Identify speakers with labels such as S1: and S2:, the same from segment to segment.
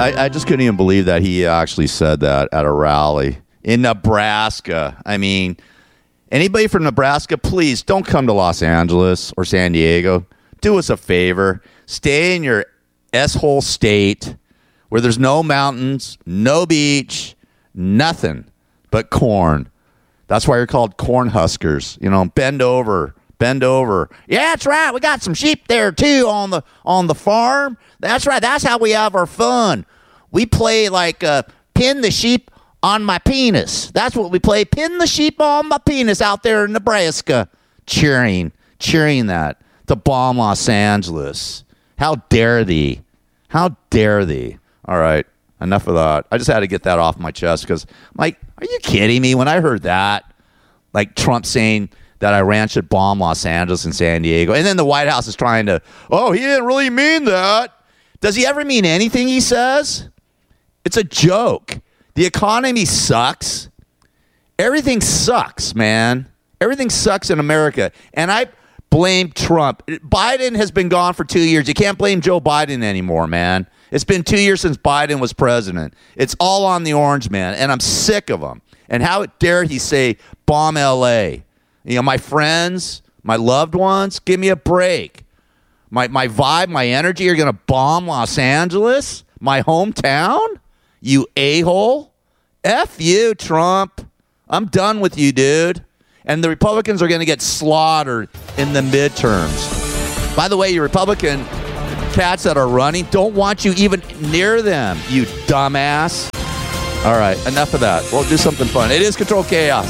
S1: I just couldn't even believe that he actually said that at a rally in Nebraska. I mean, anybody from Nebraska, please don't come to Los Angeles or San Diego. Do us a favor. Stay in your S-hole state where there's no mountains, no beach, nothing but corn. That's why you're called corn huskers. You know, bend over. Yeah, that's right. We got some sheep there too on the farm. That's right. That's how we have our fun. We play like pin the sheep on my penis. That's what we play. Pin the sheep on my penis out there in Nebraska. Cheering that to bomb Los Angeles. How dare thee? How dare thee? All right, enough of that. I just had to get that off my chest because, like, are you kidding me? When I heard that, like Trump saying that Iran should bomb Los Angeles and San Diego. And then the White House is trying to, he didn't really mean that. Does he ever mean anything he says? It's a joke. The economy sucks. Everything sucks, man. Everything sucks in America. And I blame Trump. Biden has been gone for 2 years. You can't blame Joe Biden anymore, man. It's been 2 years since Biden was president. It's all on the orange man, and I'm sick of him. And how dare he say, bomb L.A.? You know, my friends, my loved ones, give me a break. My vibe, my energy are going to bomb Los Angeles, my hometown? You a-hole? F you, Trump. I'm done with you, dude. And the Republicans are going to get slaughtered in the midterms. By the way, you Republican cats that are running don't want you even near them, you dumbass. All right, enough of that. We'll do something fun. It is Control Chaos.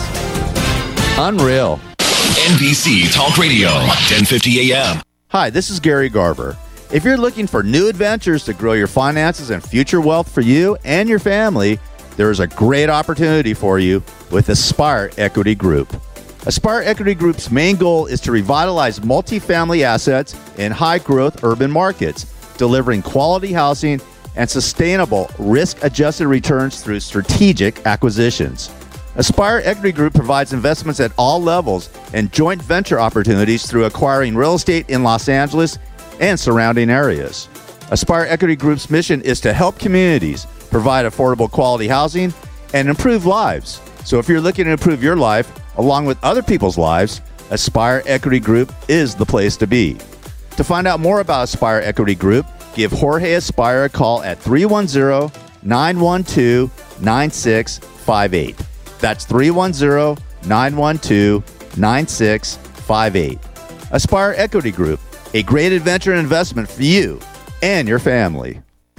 S1: Unreal.
S2: NBC Talk Radio, 1050 AM.
S1: Hi, this is Gary Garver. If you're looking for new adventures to grow your finances and future wealth for you and your family, there is a great opportunity for you with Aspire Equity Group. Aspire Equity Group's main goal is to revitalize multifamily assets in high-growth urban markets, delivering quality housing and sustainable risk-adjusted returns through strategic acquisitions. Aspire Equity Group provides investments at all levels and joint venture opportunities through acquiring real estate in Los Angeles and surrounding areas. Aspire Equity Group's mission is to help communities provide affordable quality housing and improve lives. So if you're looking to improve your life along with other people's lives, Aspire Equity Group is the place to be. To find out more about Aspire Equity Group, give Jorge Aspire a call at 310-912-9658. That's 310-912-9658. Aspire Equity Group, a great adventure and investment for you and your family.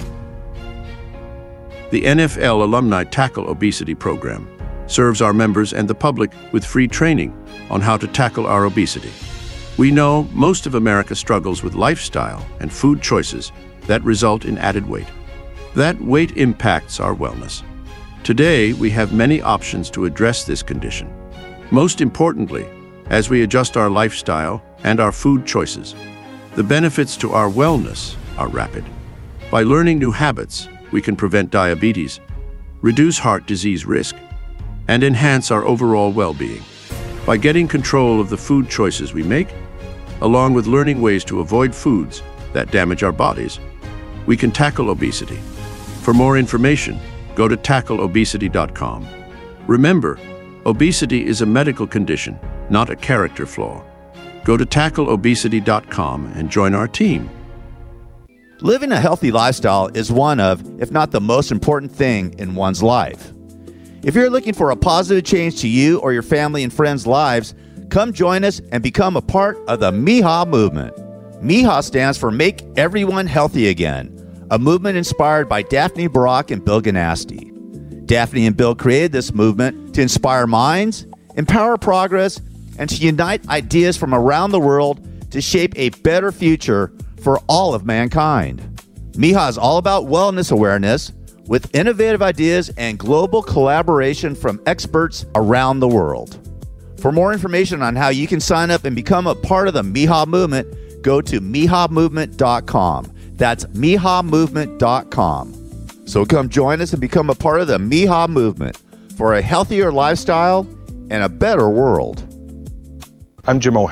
S3: The NFL Alumni Tackle Obesity Program serves our members and the public with free training on how to tackle our obesity. We know most of America struggles with lifestyle and food choices that result in added weight. That weight impacts our wellness. Today, we have many options to address this condition. Most importantly, as we adjust our lifestyle and our food choices, the benefits to our wellness are rapid. By learning new habits, we can prevent diabetes, reduce heart disease risk, and enhance our overall well-being. By getting control of the food choices we make, along with learning ways to avoid foods that damage our bodies, we can tackle obesity. For more information, go to tackleobesity.com. Remember, obesity is a medical condition, not a character flaw. Go to tackleobesity.com and join our team.
S1: Living a healthy lifestyle is one of, if not the most important thing in one's life. If you're looking for a positive change to you or your family and friends' lives, come join us and become a part of the MIHA movement. MIHA stands for Make Everyone Healthy Again, a movement inspired by Daphne Barak and Bill Ganasty. Daphne and Bill created this movement to inspire minds, empower progress, and to unite ideas from around the world to shape a better future for all of mankind. MIHA is all about wellness awareness with innovative ideas and global collaboration from experts around the world. For more information on how you can sign up and become a part of the MIHA movement, go to mihamovement.com. That's mihamovement.com. So come join us and become a part of the MIHA movement for a healthier lifestyle and a better world.
S4: I'm Jim O'Hare.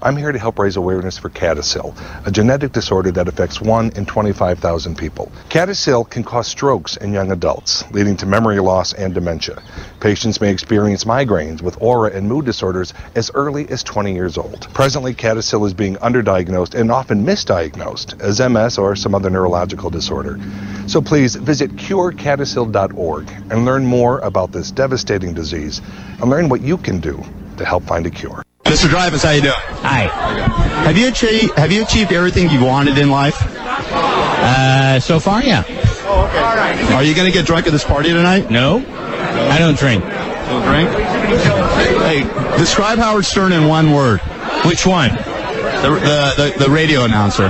S4: I'm here to help raise awareness for CADASIL, a genetic disorder that affects 1 in 25,000 people. CADASIL can cause strokes in young adults, leading to memory loss and dementia. Patients may experience migraines with aura and mood disorders as early as 20 years old. Presently, CADASIL is being underdiagnosed and often misdiagnosed as MS or some other neurological disorder. So please visit curecadasil.org and learn more about this devastating disease and learn what you can do to help find a cure.
S5: Mr. Dreyfus, how you doing?
S6: Hi.
S5: Have you achieved everything you wanted in life?
S6: So far, yeah.
S5: Oh, okay. Are you going to get drunk at this party tonight?
S6: No, I don't drink.
S5: Don't drink? Hey, describe Howard Stern in one word.
S6: Which one?
S5: The radio announcer.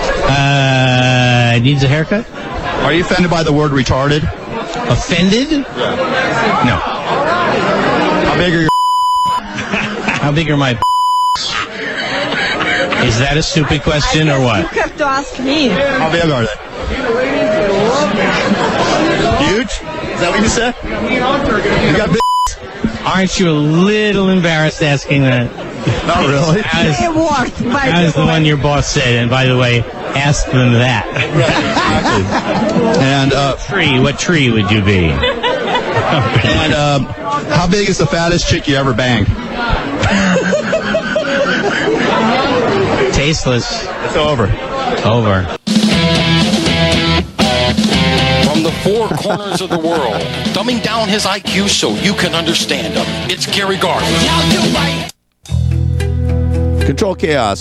S6: Needs a haircut?
S5: Are you offended by the word retarded?
S6: Offended?
S5: Yeah.
S6: No.
S5: How big are your
S6: How big are my Is that a stupid question or what?
S7: You have to ask me.
S5: How big are they? Huge? Is that what you said? You got big.
S6: Aren't you a little embarrassed asking that?
S5: Not really.
S7: It worked.
S6: That was the one your boss said, and by the way, ask them that.
S5: Exactly. And
S6: What tree would you be?
S5: and how big is the fattest chick you ever banged?
S6: Tasteless.
S5: It's over.
S6: Over.
S8: From the four corners of the world, dumbing down his IQ so you can understand him. It's Gary Garver.
S1: Control Chaos,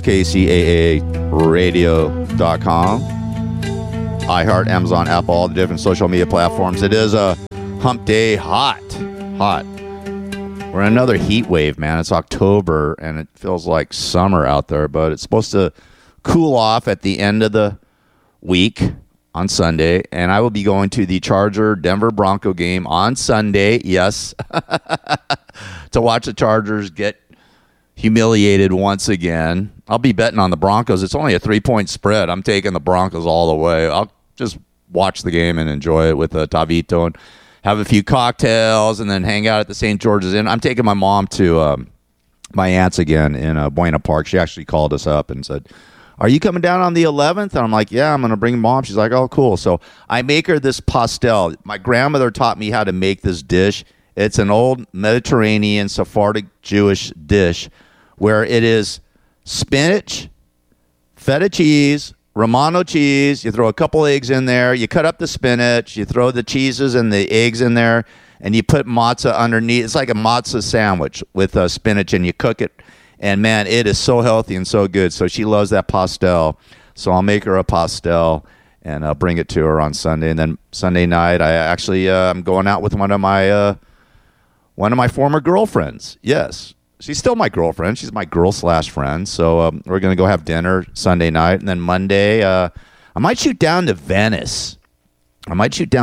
S1: KCAA iHeart, Amazon, Apple, all the different social media platforms. It is a hump day hot. We're in another heat wave, man. It's October, and it feels like summer out there, but it's supposed to cool off at the end of the week on Sunday, and I will be going to the Charger-Denver Bronco game on Sunday, yes, to watch the Chargers get humiliated once again. I'll be betting on the Broncos. It's only a 3-point spread. I'm taking the Broncos all the way. I'll just watch the game and enjoy it with Tavito and have a few cocktails and then hang out at the St. George's Inn. I'm taking my mom to my aunt's again in Buena Park. She actually called us up and said, "Are you coming down on the 11th?" And I'm like, "Yeah, I'm going to bring mom." She's like, "Oh, cool." So I make her this pastel. My grandmother taught me how to make this dish. It's an old Mediterranean Sephardic Jewish dish where it is spinach, feta cheese, Romano cheese. You throw a couple eggs in there. You cut up the spinach. You throw the cheeses and the eggs in there, and you put matzah underneath. It's like a matzah sandwich with spinach, and you cook it. And, man, it is so healthy and so good. So she loves that pastel. So I'll make her a pastel and I'll bring it to her on Sunday. And then Sunday night, I actually I'm going out with one of my former girlfriends. Yes. She's still my girlfriend. She's my girl/friend. So we're going to go have dinner Sunday night. And then Monday, I might shoot down to Venice. and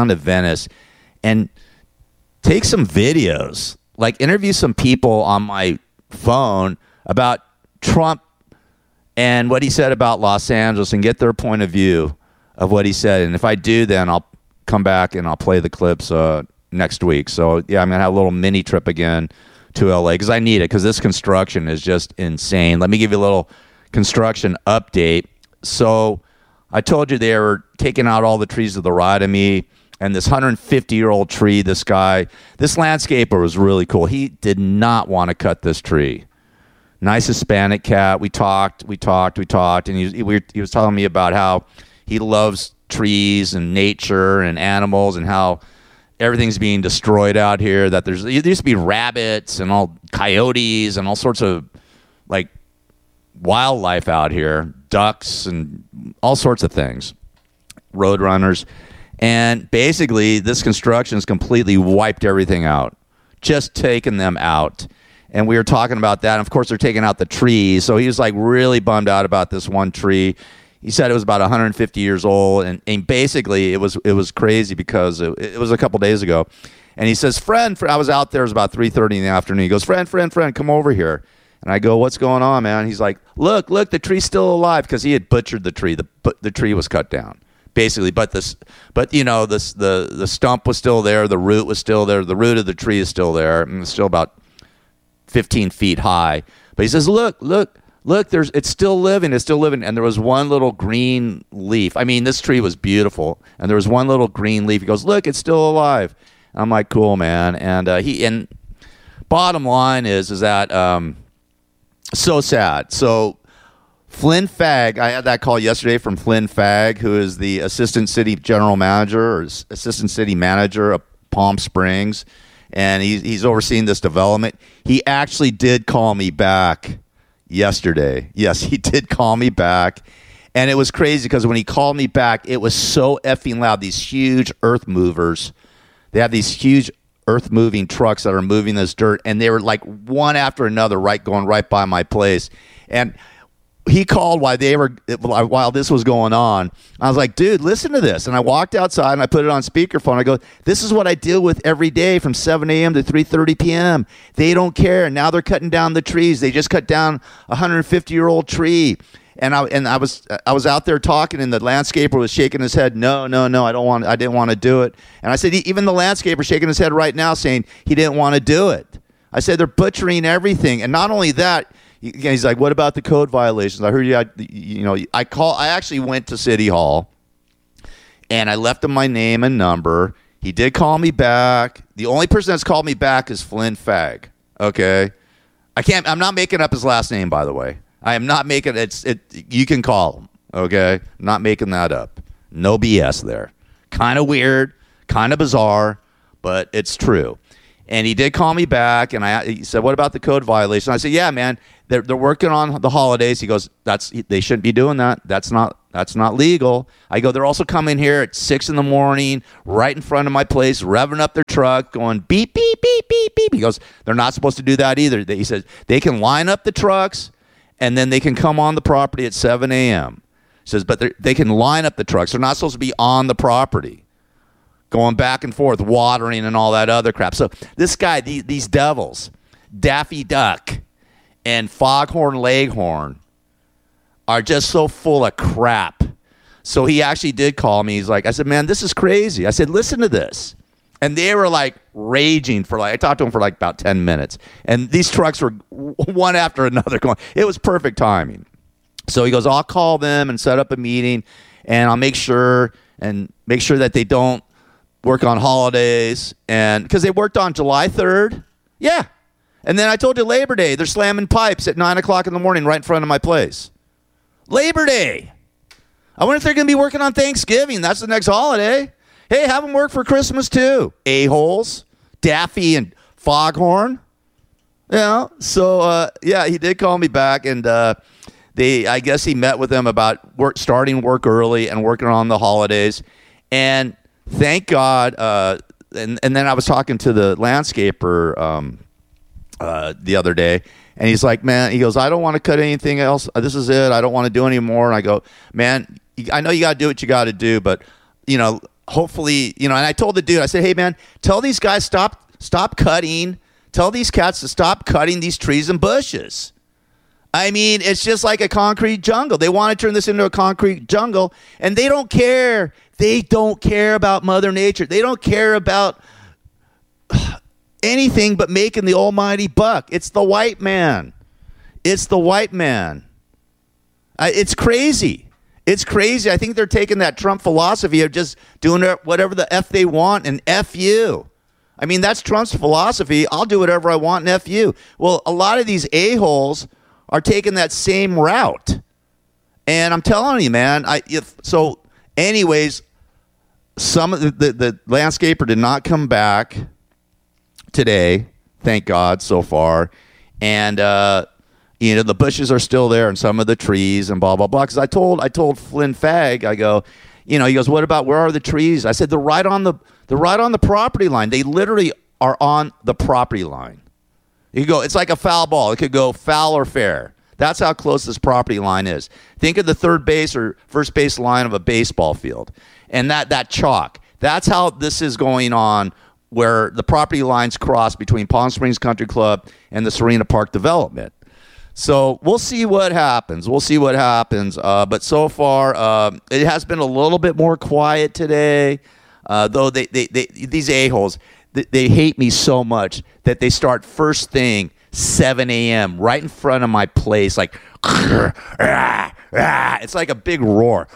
S1: take some videos, like interview some people on my phone about Trump and what he said about Los Angeles and get their point of view of what he said. And if I do, then I'll come back and I'll play the clips next week. So, yeah, I'm going to have a little mini trip again to LA because I need it because this construction is just insane. Let me give you a little construction update. So I told you they were taking out all the trees to the right of me, and this 150-year-old tree, this landscaper was really cool. He did not want to cut this tree. Nice Hispanic cat. We talked, and he was telling me about how he loves trees and nature and animals and how everything's being destroyed out here, that there used to be rabbits and all coyotes and all sorts of like wildlife out here, ducks and all sorts of things, roadrunners. And basically this construction has completely wiped everything out, just taken them out. And we were talking about that. And of course they're taking out the trees. So he was like really bummed out about this one tree. He said it was about 150 years old, and basically it was crazy because it was a couple days ago. And he says, friend, I was out there, it was about 3:30 in the afternoon. He goes, friend, come over here. And I go, what's going on, man? He's like, look, the tree's still alive, because he had butchered the tree. The tree was cut down, basically. But the stump was still there, the root was still there, the root of the tree is still there, and it's still about 15 feet high. But he says, look look, it's still living. It's still living. And there was one little green leaf. I mean, this tree was beautiful. And there was one little green leaf. He goes, look, it's still alive. I'm like, cool, man. And bottom line is that so sad. So Flynn Fagg, I had that call yesterday from Flynn Fagg, who is the assistant city general manager or assistant city manager of Palm Springs. And he's overseeing this development. He actually did call me back yesterday. Yes, he did call me back. And it was crazy because when he called me back, it was so effing loud. These huge earth movers. They have these huge earth moving trucks that are moving this dirt. And they were like one after another, going right by my place. And he called while this was going on. I was like, dude, listen to this. And I walked outside and I put it on speakerphone. I go, this is what I deal with every day from 7 a.m. to 3:30 p.m. They don't care. Now they're cutting down the trees. They just cut down a 150-year-old tree. And I was out there talking, and the landscaper was shaking his head. No, I didn't want to do it. And I said, even the landscaper shaking his head right now, saying he didn't want to do it. I said they're butchering everything, and not only that. He's like, what about the code violations? I heard I actually went to City Hall, and I left him my name and number. He did call me back. The only person that's called me back is Flynn Fagg. Okay, I'm not making up his last name, by the way. I am not making it. You can call him. Okay, I'm not making that up. No BS there. Kind of weird, kind of bizarre, but it's true. And he did call me back, and he said, what about the code violation? I said, yeah, man, they're working on the holidays. He goes, they shouldn't be doing that. That's not legal. I go, they're also coming here at 6 a.m, right in front of my place, revving up their truck, going beep, beep, beep, beep, beep. He goes, they're not supposed to do that either. He says, they can line up the trucks, and then they can come on the property at 7 a.m. He says, but they can line up the trucks. They're not supposed to be on the property, going back and forth, watering and all that other crap. So this guy, these devils, Daffy Duck and Foghorn Leghorn, are just so full of crap. So he actually did call me. He's like, I said, man, this is crazy. I said, listen to this. And they were like raging I talked to him for like about 10 minutes. And these trucks were one after another going. It was perfect timing. So he goes, I'll call them and set up a meeting, and I'll make sure that they don't work on holidays. And because they worked on July 3rd. Yeah. And then I told you Labor Day, they're slamming pipes at 9 o'clock in the morning right in front of my place. Labor Day. I wonder if they're going to be working on Thanksgiving. That's the next holiday. Hey, have them work for Christmas too. A-holes, Daffy and Foghorn. Yeah. So, he did call me back, and I guess he met with them about starting work early and working on the holidays. And thank God. And then I was talking to the landscaper the other day, and he's like, man, he goes, I don't want to cut anything else. This is it. I don't want to do anymore. And I go, man, I know you got to do what you got to do, but hopefully, and I told the dude, I said, hey man, tell these guys stop cutting. Tell these cats to stop cutting these trees and bushes. I mean, it's just like a concrete jungle. They want to turn this into a concrete jungle, and they don't care. They don't care about Mother Nature. They don't care about anything but making the almighty buck. It's the white man. It's the white man. It's crazy. It's crazy. I think they're taking that Trump philosophy of just doing whatever the F they want and F you. I mean, that's Trump's philosophy. I'll do whatever I want and F you. Well, a lot of these a-holes are taking that same route. And I'm telling you, man, anyways, some of the landscaper did not come back today, thank God, so far. And the bushes are still there, and some of the trees, and blah blah blah. Because I told Flynn Fagg, I go, he goes, what about, where are the trees? I said, they're right on the property line. They literally are on the property line. You could go, it's like a foul ball. It could go foul or fair. That's how close this property line is. Think of the third base or first base line of a baseball field, and that chalk. That's how this is going on, where the property lines cross between Palm Springs Country Club and the Serena Park development. So we'll see what happens. But so far, it has been a little bit more quiet today. Though these a-holes, they hate me so much that they start first thing 7 a.m. right in front of my place, like, it's like a big roar.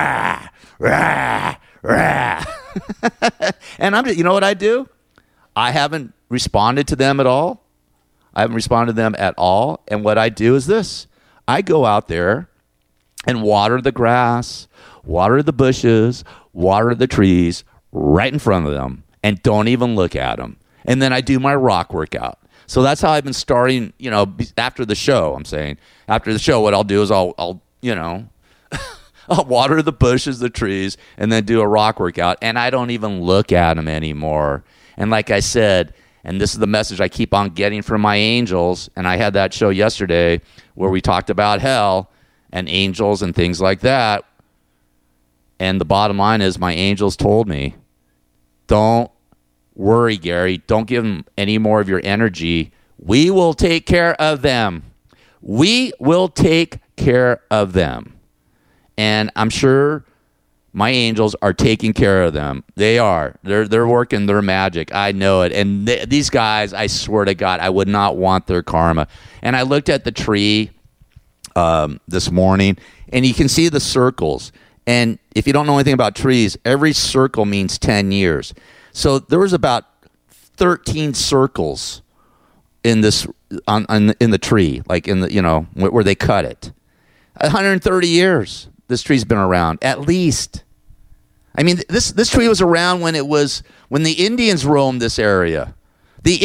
S1: And I'm just, you know what I do? I haven't responded to them at all. And what I do is this. I go out there and water the grass, water the bushes, water the trees right in front of them, and don't even look at them. And then I do my rock workout. So that's how I've been starting, after the show. I'm saying after the show, what I'll do is I'll I'll water the bushes, the trees, and then do a rock workout. And I don't even look at them anymore. And like I said, and this is the message I keep on getting from my angels. And I had that show yesterday where we talked about hell and angels and things like that. And the bottom line is my angels told me, don't worry, Gary. Don't give them any more of your energy. We will take care of them. We will take care of them. And I'm sure my angels are taking care of them. They are. They're working their magic. I know it. And these guys, I swear to God, I would not want their karma. And I looked at the tree this morning, and you can see the circles. And if you don't know anything about trees, every circle means 10 years. So there was about 13 circles in this in the tree, like in the where they cut it. 130 years this tree's been around, at least. I mean, this tree was around when the Indians roamed this area. The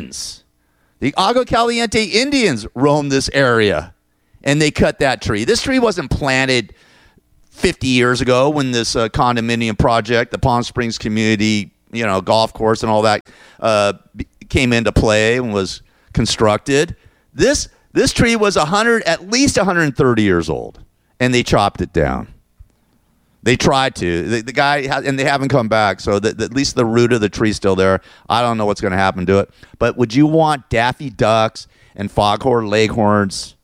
S1: Agua Caliente Indians roamed this area, and they cut that tree. This tree wasn't planted 50 years ago when this condominium project, the Palm Springs community, golf course and all that came into play and was constructed. This tree was at least 130 years old, and they chopped it down. They tried to. The guy and they haven't come back, so at least the root of the tree's still there. I don't know what's going to happen to it. But would you want Daffy Ducks and Foghorn Leghorns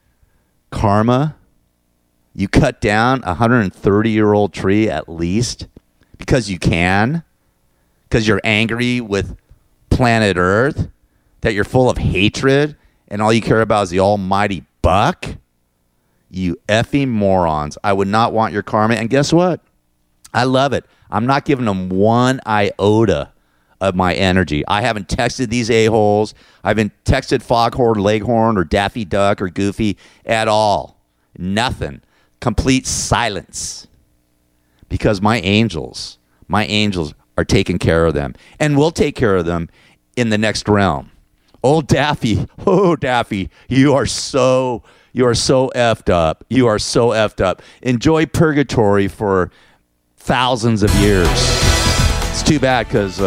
S1: karma? You cut down a 130-year-old tree at least because you can, because you're angry with planet Earth, that you're full of hatred, and all you care about is the almighty buck? You effing morons. I would not want your karma. And guess what? I love it. I'm not giving them one iota of my energy. I haven't texted these a-holes. I haven't texted Foghorn Leghorn or Daffy Duck or Goofy at all. Nothing. Complete silence. Because my angels are taking care of them. And we'll take care of them in the next realm. Oh, Daffy, you are so effed up. You are so effed up. Enjoy purgatory for thousands of years. It's too bad because,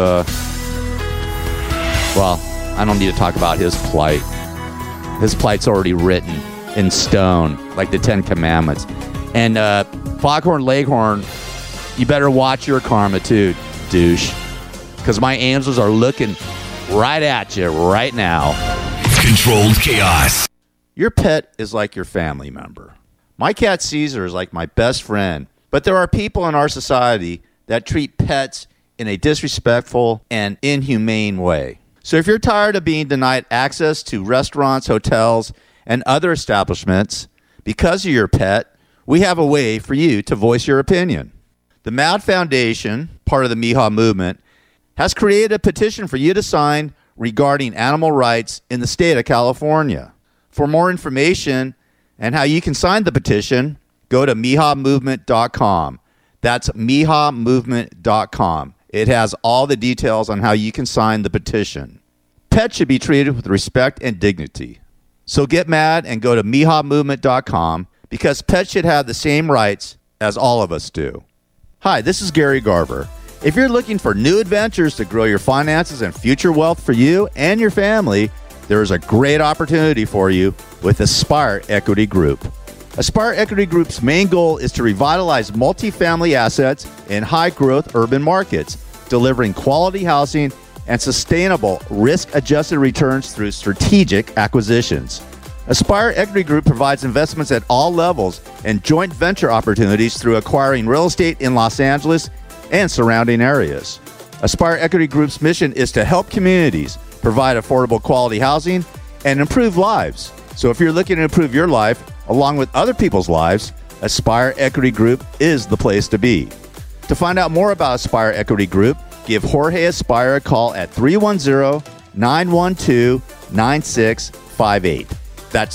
S1: I don't need to talk about his plight. His plight's already written in stone, like the 10 Commandments. And Foghorn Leghorn, you better watch your karma too, douche. Because my angels are looking right at you right now.
S2: Controlled chaos.
S1: Your pet is like your family member. My cat Caesar is like my best friend. But there are people in our society that treat pets in a disrespectful and inhumane way. So if you're tired of being denied access to restaurants, hotels, and other establishments because of your pet, we have a way for you to voice your opinion. The MAD Foundation, part of the MIHA movement, has created a petition for you to sign regarding animal rights in the state of California. For more information and how you can sign the petition, go to mihamovement.com. That's mihamovement.com. It has all the details on how you can sign the petition. Pets should be treated with respect and dignity. So get mad and go to mihamovement.com because pets should have the same rights as all of us do. Hi, this is Gary Garver. If you're looking for new adventures to grow your finances and future wealth for you and your family, there is a great opportunity for you with Aspire Equity Group. Aspire Equity Group's main goal is to revitalize multifamily assets in high-growth urban markets, delivering quality housing and sustainable risk-adjusted returns through strategic acquisitions. Aspire Equity Group provides investments at all levels and joint venture opportunities through acquiring real estate in Los Angeles and surrounding areas. Aspire Equity Group's mission is to help communities provide affordable quality housing and improve lives. So if you're looking to improve your life along with other people's lives, Aspire Equity Group is the place to be. To find out more about Aspire Equity Group, give Jorge Aspire a call at 310-912-9658. That's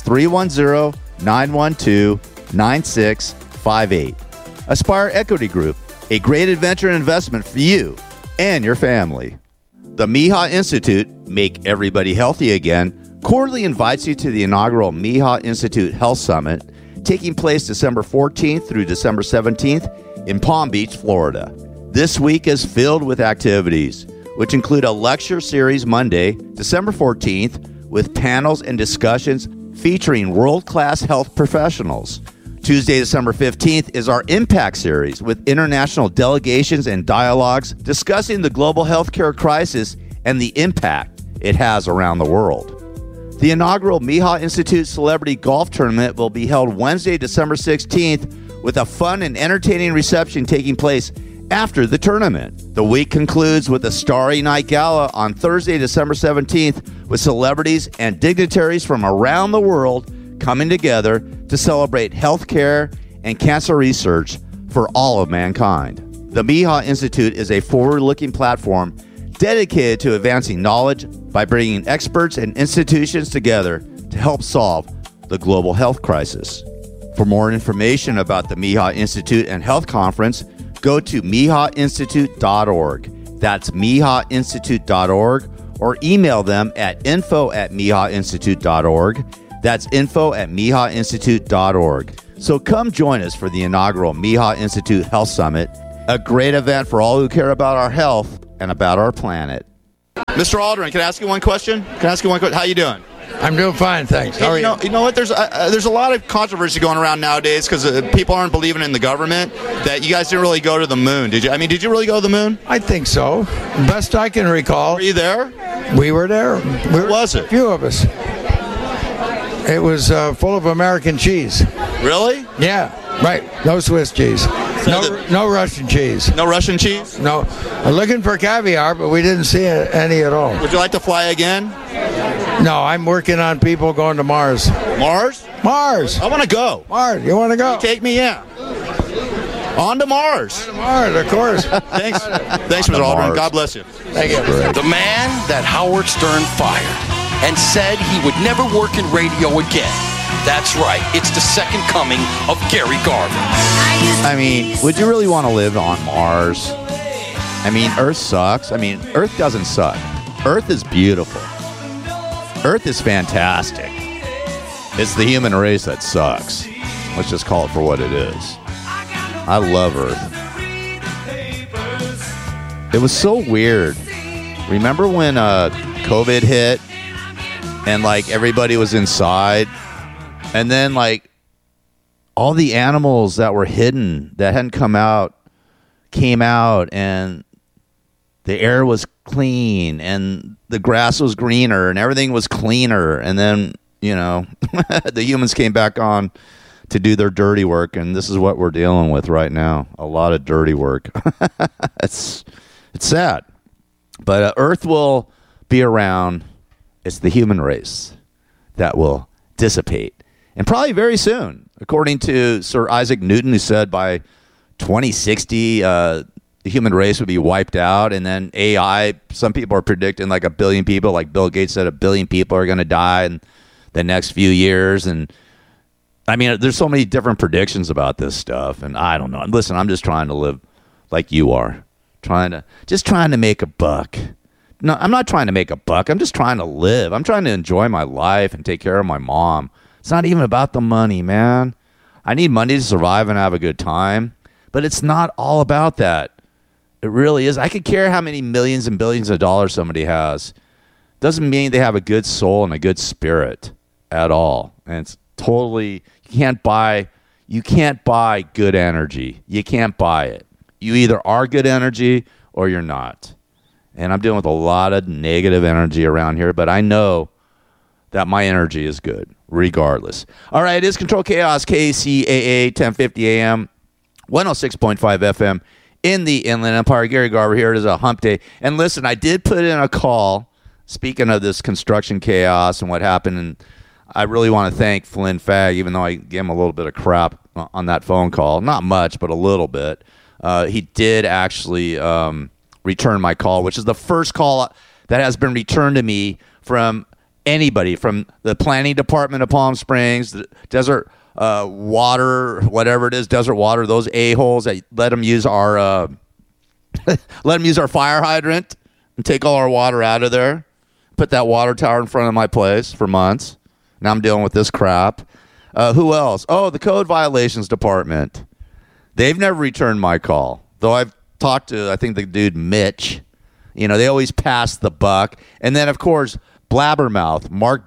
S1: 310-912-9658. Aspire Equity Group, a great adventure and investment for you and your family. The Miha Institute, Make Everybody Healthy Again, cordially invites you to the inaugural Miha Institute Health Summit, taking place December 14th through December 17th in Palm Beach, Florida. This week is filled with activities, which include a lecture series Monday, December 14th, with panels and discussions featuring world-class health professionals. Tuesday, December 15th is our Impact Series with international delegations and dialogues discussing the global healthcare crisis and the impact it has around the world. The inaugural Miha Institute Celebrity Golf Tournament will be held Wednesday, December 16th, with a fun and entertaining reception taking place after the tournament. The week concludes with a Starry Night Gala on Thursday, December 17th, with celebrities and dignitaries from around the world coming together to celebrate healthcare and cancer research for all of mankind. The Miha Institute is a forward-looking platform dedicated to advancing knowledge by bringing experts and institutions together to help solve the global health crisis. For more information about the Miha Institute and Health Conference, go to mihainstitute.org. That's mihainstitute.org, or email them at info@mihainstitute.org. That's info@mihainstitute.org. So come join us for the inaugural Miha Institute Health Summit, a great event for all who care about our health and about our planet. Mr. Aldrin, can I ask you one question? How you doing?
S9: I'm doing fine, thanks. How are you?
S1: You know what? There's a lot of controversy going around nowadays because people aren't believing in the government that you guys didn't really go to the moon. Did you? I mean, did you really go to the moon?
S9: I think so. Best I can recall.
S1: Were you there?
S9: We were there.
S1: Where was it?
S9: A few of us. It was full of American cheese.
S1: Really?
S9: Yeah, right. No Swiss cheese. No Russian cheese.
S1: No Russian cheese?
S9: No. I'm looking for caviar, but we didn't see any at all.
S1: Would you like to fly again?
S9: No, I'm working on people going to Mars.
S1: Mars?
S9: Mars.
S1: I want to go.
S9: Mars. You want to go?
S1: Take me in. On to Mars.
S9: On to Mars, of course.
S1: Thanks, Mr. Aldrin. God bless you.
S9: Thank you.
S8: The man that Howard Stern fired and said he would never work in radio again. That's right. It's the second coming of Gary Garver.
S1: I mean, would you really want to live on Mars? I mean, Earth sucks. I mean, Earth doesn't suck. Earth is beautiful. Earth is fantastic. It's the human race that sucks. Let's just call it for what it is. I love Earth. It was so weird. Remember when COVID hit and like everybody was inside, and then like all the animals that were hidden that hadn't come out came out, and the air was clean and the grass was greener and everything was cleaner, and then the humans came back on to do their dirty work, and this is what we're dealing with right now. A lot of dirty work. It's sad, but Earth will be around. It's the human race that will dissipate, and probably very soon, according to Sir Isaac Newton, who said by 2060 the human race would be wiped out, and then AI. Some people are predicting like 1 billion people, like Bill Gates said, 1 billion people are going to die in the next few years. And I mean, there's so many different predictions about this stuff, and I don't know. Listen, I'm just trying to live like you are, trying to make a buck. No, I'm not trying to make a buck. I'm just trying to live. I'm trying to enjoy my life and take care of my mom. It's not even about the money, man. I need money to survive and have a good time, but it's not all about that. It really is. I could care how many millions and billions of dollars somebody has. Doesn't mean they have a good soul and a good spirit at all. And it's totally, you can't buy good energy. You can't buy it. You either are good energy or you're not. And I'm dealing with a lot of negative energy around here, but I know that my energy is good regardless. All right, it is Control Chaos, KCAA, 1050 AM, 106.5 FM in the Inland Empire. Gary Garver here. It is a hump day. And listen, I did put in a call speaking of this construction chaos and what happened, and I really want to thank Flynn Fagg, even though I gave him a little bit of crap on that phone call. Not much, but a little bit. He did actually return my call, which is the first call that has been returned to me from anybody, from the planning department of Palm Springs, the Desert Water, whatever it is, Desert Water, those a-holes that let them use our fire hydrant and take all our water out of there. Put that water tower in front of my place for months. Now I'm dealing with this crap. Who else? Oh, the code violations department. They've never returned my call, though I've talked to, I think, the dude Mitch. You know, they always pass the buck. And then, of course, Blabbermouth, Mark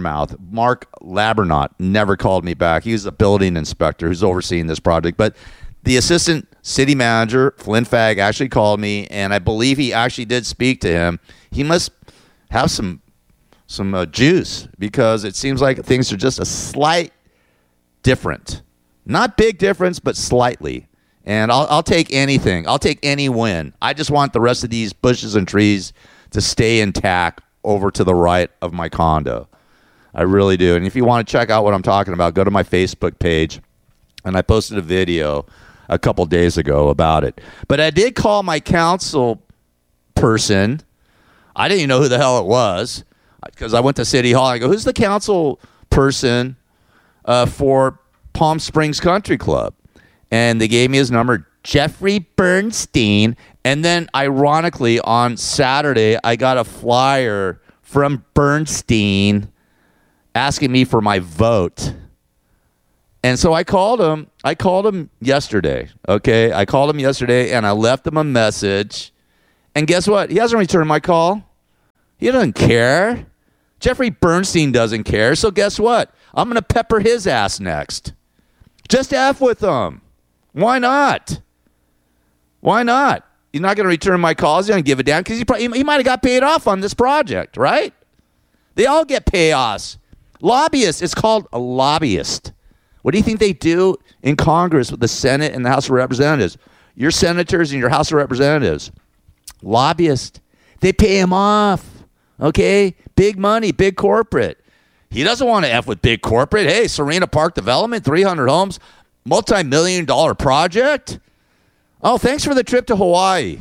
S1: Labernaut never called me back. He's a building inspector who's overseeing this project. But the assistant city manager, Flynn Fagg, actually called me, and I believe he actually did speak to him. He must have some juice, because it seems like things are just a slight different. Not big difference, but slightly. And I'll take anything. I'll take any win. I just want the rest of these bushes and trees to stay intact over to the right of my condo. I really do. And if you want to check out what I'm talking about, go to my Facebook page. And I posted a video a couple days ago about it. But I did call my council person. I didn't even know who the hell it was, because I went to City Hall. I go, who's the council person for Palm Springs Country Club? And they gave me his number, Jeffrey Bernstein. And then, ironically, on Saturday, I got a flyer from Bernstein asking me for my vote. And so I called him. I called him yesterday, okay? I called him yesterday, and I left him a message. And guess what? He hasn't returned my call. He doesn't care. Jeffrey Bernstein doesn't care. So guess what? I'm going to pepper his ass next. Just F with him. Why not? Why not? He's not going to return my calls. He's going to give it down, because he might have got paid off on this project, right? They all get payoffs. Lobbyists. It's called a lobbyist. What do you think they do in Congress with the Senate and the House of Representatives? Your senators and your House of Representatives. Lobbyists. They pay him off. Okay? Big money, big corporate. He doesn't want to F with big corporate. Hey, Serena Park Development, 300 homes, multi-million-dollar project. Oh, thanks for the trip to Hawaii.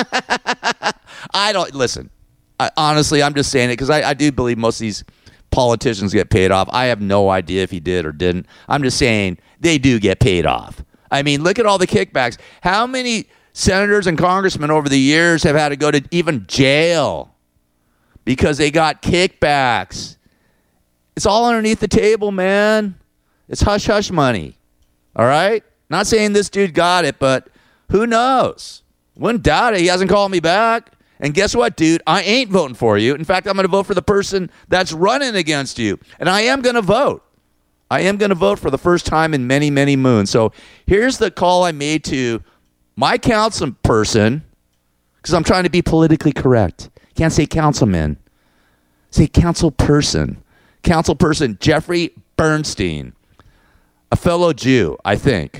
S1: Honestly, I'm just saying it because I do believe most of these politicians get paid off. I have no idea if he did or didn't. I'm just saying they do get paid off. I mean, look at all the kickbacks. How many senators and congressmen over the years have had to go to even jail because they got kickbacks? It's all underneath the table, man. It's hush-hush money. All right? Not saying this dude got it, but who knows? Wouldn't doubt it. He hasn't called me back. And guess what, dude? I ain't voting for you. In fact, I'm going to vote for the person that's running against you. And I am going to vote. I am going to vote for the first time in many, many moons. So here's the call I made to my council person, because I'm trying to be politically correct. Can't say councilman. Say council person. Council person Jeffrey Bernstein. A fellow Jew, I think.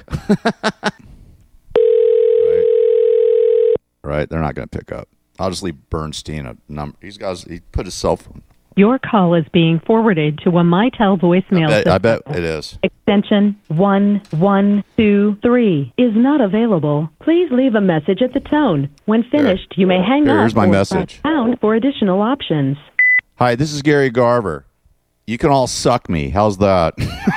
S1: Right. They're not going to pick up. I'll just leave Bernstein a number. He put his cell phone.
S10: Your call is being forwarded to a Mitel voicemail system.
S1: I bet it is.
S10: Extension 1123 is not available. Please leave a message at the tone. When finished, you may hang up.
S1: Here's my message.
S10: Press pound for additional options.
S1: Hi, this is Gary Garver. You can all suck me. How's that?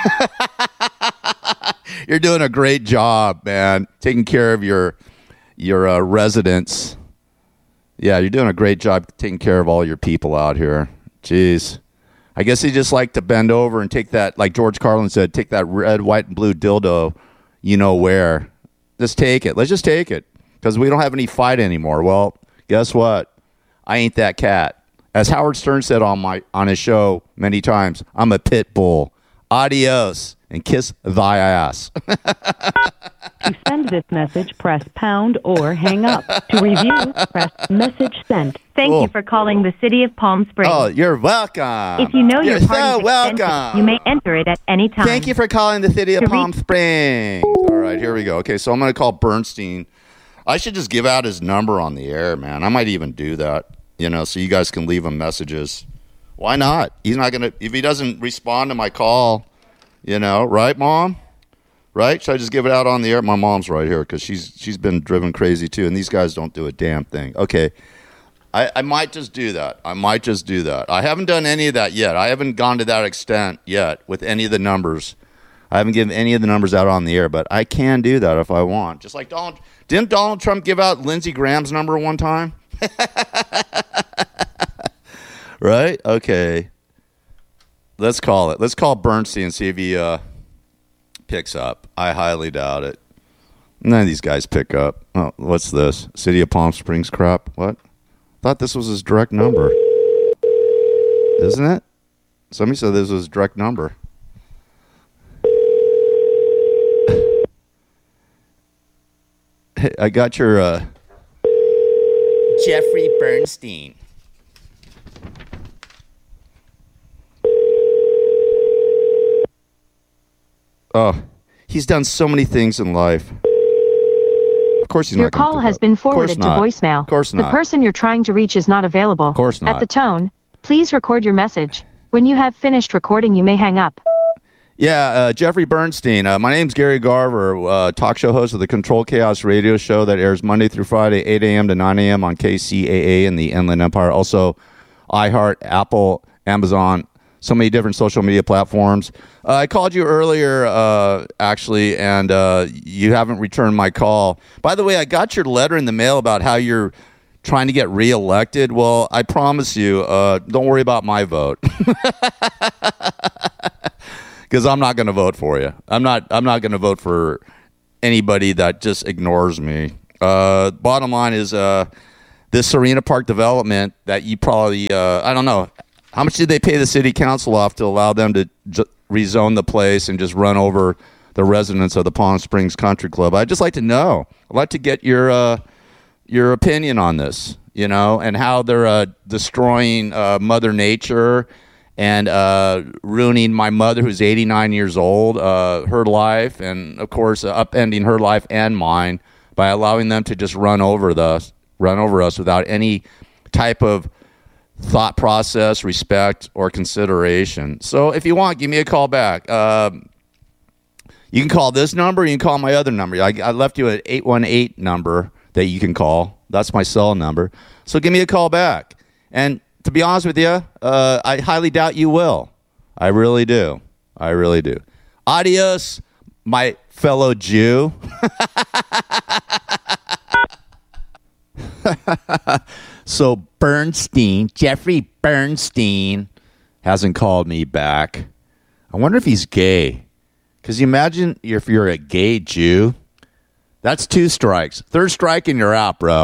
S1: You're doing a great job, man. Taking care of your residents. Yeah, you're doing a great job taking care of all your people out here. Jeez. I guess they just like to bend over and take that, like George Carlin said, take that red, white, and blue dildo, you know where. Just take it. Let's just take it, because we don't have any fight anymore. Well, guess what? I ain't that cat. As Howard Stern said on his show many times, I'm a pit bull. Adios, and kiss thy ass.
S10: To send this message, press pound or hang up. To review, press message sent.
S11: Thank you for calling the City of Palm Springs.
S1: Oh, you're welcome.
S11: If you know your
S1: so
S11: party's
S1: welcome.
S11: extension, you may enter it at any time.
S1: Thank you for calling the City of Palm Springs. All right, here we go. Okay, so I'm going to call Bernstein. I should just give out his number on the air, man. I might even do that. so you guys can leave him messages. Why not? He's not going to, if he doesn't respond to my call, right, Mom? Right? Should I just give it out on the air? My mom's right here because she's been driven crazy too, and these guys don't do a damn thing. Okay. I might just do that. I haven't done any of that yet. I haven't gone to that extent yet with any of the numbers. I haven't given any of the numbers out on the air, but I can do that if I want. Just like didn't Donald Trump give out Lindsey Graham's number one time? Right? Okay. Let's call it. Let's call Bernstein and see if he picks up. I highly doubt it. None of these guys pick up. Oh, what's this? City of Palm Springs crap? What? Thought this was his direct number. Isn't it? Somebody said this was his direct number. Hey, I got your Jeffrey Bernstein. Oh, he's done so many things in life. Of course he's
S11: Your
S1: not gonna
S11: call
S1: pick
S11: has
S1: up.
S11: been
S1: Of course
S11: forwarded to
S1: not.
S11: voicemail.
S1: Of course not.
S11: The person you're trying to reach is not available.
S1: Of course not.
S11: At the tone, please record your message. When you have finished recording, you may hang up.
S1: Yeah, Jeffrey Bernstein. My name's Gary Garver, talk show host of the Control Chaos radio show that airs Monday through Friday, 8 a.m. to 9 a.m. on KCAA in the Inland Empire. Also, iHeart, Apple, Amazon, so many different social media platforms. I called you earlier, actually, and you haven't returned my call. By the way, I got your letter in the mail about how you're trying to get reelected. Well, I promise you, don't worry about my vote. Because I'm not going to vote for you. I'm not going to vote for anybody that just ignores me. Bottom line is this Serena Park development that you probably, I don't know, how much did they pay the city council off to allow them to rezone the place and just run over the residents of the Palm Springs Country Club? I'd just like to know. I'd like to get your opinion on this, and how they're destroying Mother Nature and ruining my mother, who's 89 years old, her life, and of course upending her life and mine by allowing them to just run over us without any type of thought process, respect, or consideration. So if you want, give me a call back. You can call this number. You can call my other number. I left you an 818 number that you can call. That's my cell number. So give me a call back. And to be honest with you, I highly doubt you will. I really do. Adios, my fellow Jew. So Bernstein, Jeffrey Bernstein, hasn't called me back. I wonder if he's gay. Because you imagine if you're a gay Jew, that's 2 strikes. 3rd strike and you're out, bro.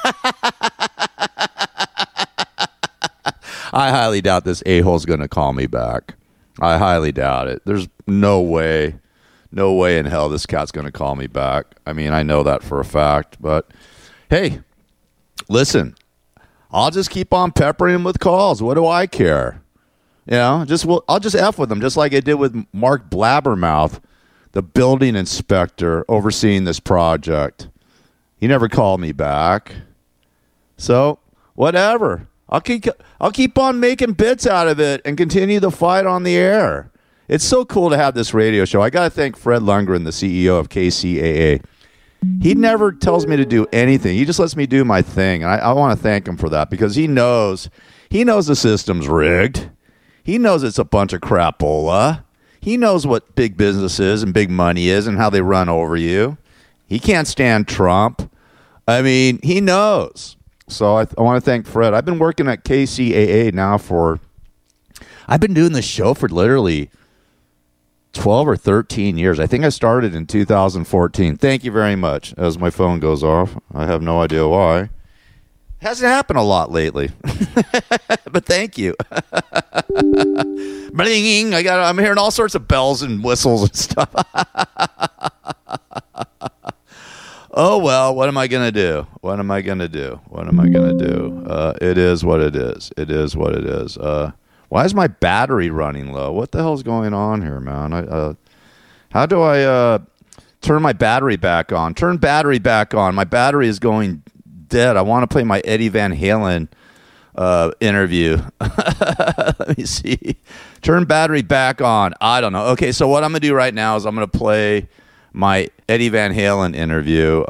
S1: I highly doubt this a-hole's going to call me back. I highly doubt it. There's no way in hell this cat's going to call me back. I mean, I know that for a fact. But, hey, listen, I'll just keep on peppering him with calls. What do I care? I'll just F with him, just like I did with Mark Blabbermouth, the building inspector overseeing this project. He never called me back. So, whatever. I'll keep on making bits out of it and continue the fight on the air. It's so cool to have this radio show. I got to thank Fred Lundgren, the CEO of KCAA. He never tells me to do anything. He just lets me do my thing. And I want to thank him for that because he knows the system's rigged. He knows it's a bunch of crapola. He knows what big business is and big money is and how they run over you. He can't stand Trump. I mean, he knows. So I want to thank Fred. I've been working at KCAA now I've been doing this show for literally 12 or 13 years. I think I started in 2014. Thank you very much. As my phone goes off, I have no idea why. It hasn't happened a lot lately. But thank you. Bling! I'm hearing all sorts of bells and whistles and stuff. Oh, well, what am I going to do? It is what it is. Why is my battery running low? What the hell's going on here, man? How do I turn my battery back on? Turn battery back on. My battery is going dead. I want to play my Eddie Van Halen interview. Let me see. Turn battery back on. I don't know. Okay, so what I'm going to do right now is I'm going to play my Eddie Van Halen interview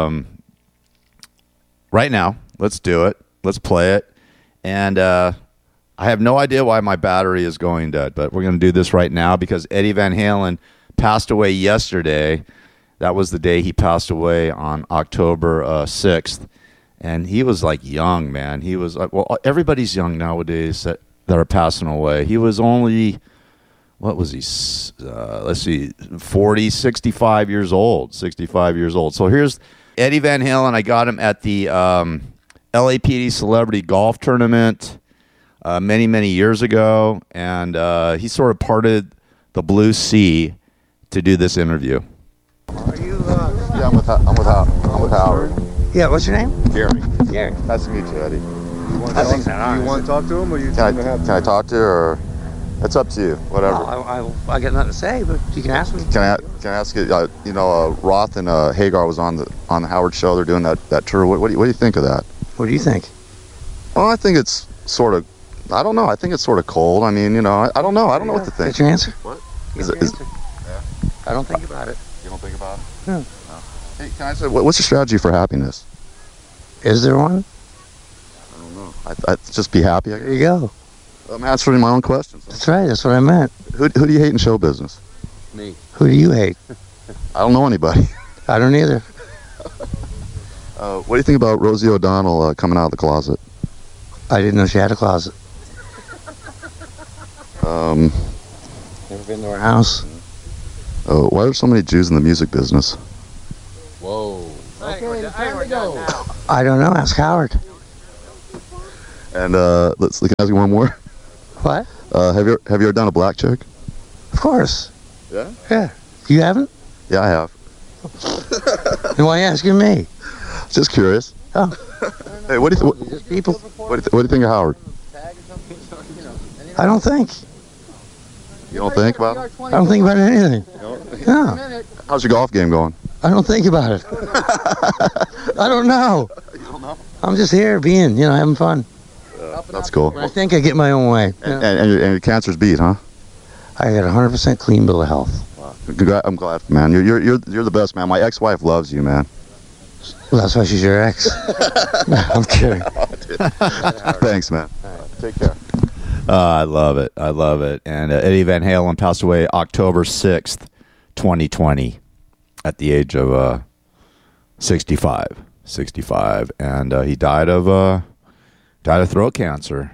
S1: right now. Let's do it. Let's play it. And I have no idea why my battery is going dead, but we're going to do this right now because Eddie Van Halen passed away yesterday. That was the day he passed away on October 6th. And he was like young, man. He was, well, everybody's young nowadays that are passing away. He was only, what was he? Let's see, 40, 65 years old. 65 years old. So here's Eddie Van Halen. I got him at the LAPD Celebrity Golf Tournament many, many years ago. And he sort of parted the Blue Sea to do this interview.
S12: Are you?
S13: Yeah, I'm with Howard.
S12: Yeah, what's your name?
S13: Gary.
S12: Gary.
S13: Nice to meet you, Eddie.
S12: You want to talk to him, or
S13: Can I talk to you, or it's up to you, whatever.
S12: I got nothing to say, but you can ask me.
S13: Can I ask you? Roth and Hagar was on the Howard show. They're doing that tour. What do you think of that?
S12: What do you think?
S13: Well, I think it's sort of. I don't know. I think it's sort of cold. I mean, I don't know. I don't know what to think.
S12: That's your answer.
S13: What?
S12: Is it?
S13: Yeah.
S12: I don't think about it.
S13: You don't think about it?
S12: No.
S13: Hey, can I say, what's your strategy for happiness?
S12: Is there one?
S13: I don't know. I just be happy.
S12: There you go.
S13: I'm answering my own questions.
S12: That's right. That's what I meant.
S13: Who do you hate in show business?
S12: Me. Who do you hate?
S13: I don't know anybody.
S12: I don't either.
S13: What do you think about Rosie O'Donnell coming out of the closet?
S12: I didn't know she had a closet. Never been to her house.
S13: Why are so many Jews in the music business?
S12: Whoa. Okay, time to go. I don't know. Ask Howard.
S13: And can I ask you one more?
S12: What?
S13: Have you ever done a black chick?
S12: Of course.
S13: Yeah.
S12: Yeah. You haven't?
S13: Yeah, I have.
S12: Then why are you asking me?
S13: Just curious.
S12: Oh.
S13: Hey, what do you
S12: Just people.
S13: what do you think of Howard?
S12: I don't think.
S13: You don't think about it?
S12: I don't think about anything. No.
S13: How's your golf game going?
S12: I don't think about it. I don't know.
S13: You don't know?
S12: I'm just here being, having fun.
S13: That's cool.
S12: When I think I get my own way.
S13: And your cancer's beat, huh?
S12: I got a 100% clean bill of health.
S13: Wow. I'm glad, man. You're the best, man. My ex-wife loves you, man.
S12: Well, that's why she's your ex. No, I'm kidding.
S13: Thanks, man. Take care.
S1: I love it. I love it. And Eddie Van Halen passed away October 6th, 2020 at the age of 65. 65. And he died of throat cancer.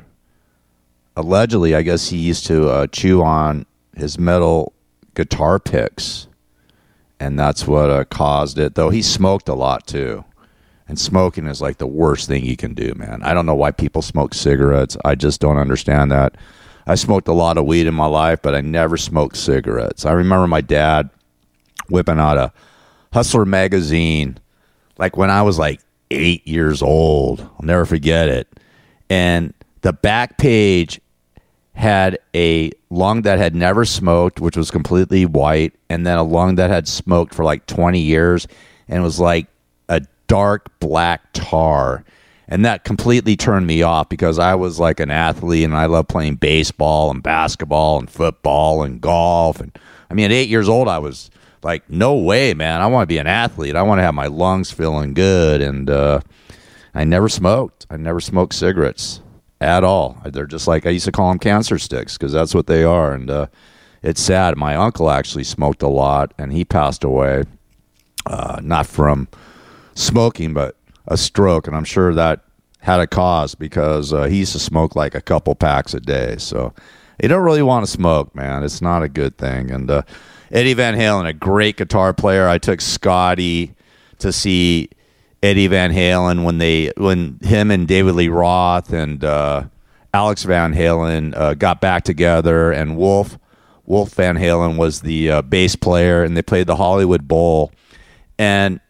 S1: Allegedly, I guess he used to chew on his metal guitar picks. And that's what caused it. Though he smoked a lot, too. And smoking is like the worst thing you can do, man. I don't know why people smoke cigarettes. I just don't understand that. I smoked a lot of weed in my life, but I never smoked cigarettes. I remember my dad whipping out a Hustler magazine like when I was like 8 years old. I'll never forget it. And the back page had a lung that had never smoked, which was completely white, and then a lung that had smoked for like 20 years and was like a dark black tar. And that completely turned me off because I was like an athlete and I loved playing baseball and basketball and football and golf. And I mean, at 8 years old, I was like, no way, man. I want to be an athlete. I want to have my lungs feeling good. And I never smoked. I never smoked cigarettes at all. They're just like, I used to call them cancer sticks because that's what they are. And it's sad. My uncle actually smoked a lot and he passed away, not from smoking, but a stroke. And I'm sure that had a cause because he used to smoke like a couple packs a day. So you don't really want to smoke, man. It's not a good thing. And Eddie Van Halen, a great guitar player. I took Scotty to see Eddie Van Halen when him and David Lee Roth and Alex Van Halen got back together, and Wolf Van Halen was the bass player, and they played the Hollywood Bowl. And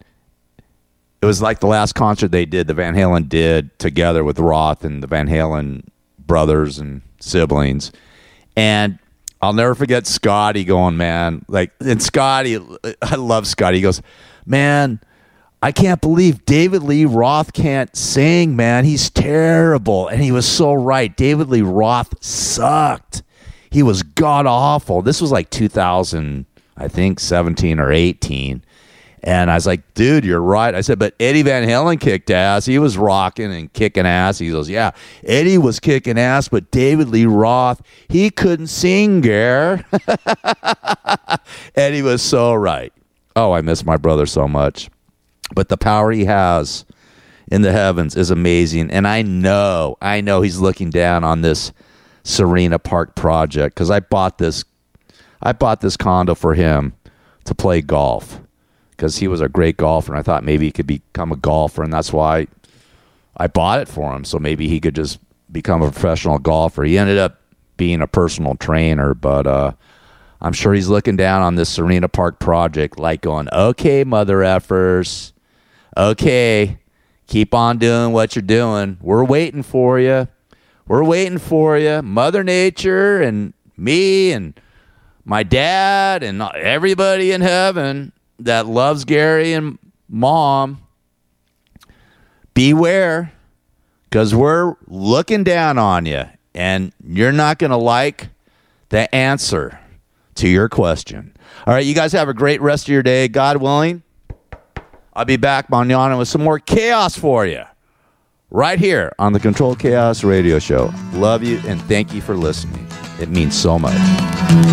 S1: it was like the last concert they did, the Van Halen did together with Roth and the Van Halen brothers and siblings. And I'll never forget Scotty going, man, and Scotty, I love Scotty. He goes, man, I can't believe David Lee Roth can't sing, man. He's terrible. And he was so right. David Lee Roth sucked. He was god-awful. This was like 2000, I think, 17 or 18. And I was like, dude, you're right. I said, but Eddie Van Halen kicked ass. He was rocking and kicking ass. He goes, yeah, Eddie was kicking ass, but David Lee Roth, he couldn't sing, Gare. Eddie was so right. Oh, I miss my brother so much. But the power he has in the heavens is amazing. And I know he's looking down on this Serena Park project because I bought this condo for him to play golf because he was a great golfer. And I thought maybe he could become a golfer. And that's why I bought it for him. So maybe he could just become a professional golfer. He ended up being a personal trainer, but I'm sure he's looking down on this Serena Park project like going, okay, mother effers. Okay, keep on doing what you're doing. We're waiting for you. We're waiting for you. Mother Nature and me and my dad and everybody in heaven that loves Gary and Mom, beware, because we're looking down on you, and you're not going to like the answer to your question. All right, you guys have a great rest of your day. God willing, I'll be back mañana with some more chaos for you right here on the Control Chaos Radio Show. Love you and thank you for listening. It means so much.